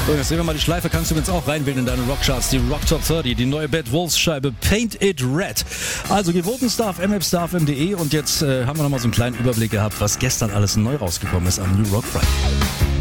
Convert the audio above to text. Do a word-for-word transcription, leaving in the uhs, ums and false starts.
So, jetzt sehen wir mal die Schleife. Kannst du übrigens auch reinwählen in deine Rockcharts. Die Rock Top dreißig, die neue Bad Wolves Scheibe Paint It Red. Also gewoten Star auf m f star f m punkt d e und jetzt äh, haben wir nochmal so einen kleinen Überblick gehabt, was gestern alles neu rausgekommen ist am New Rock Friday.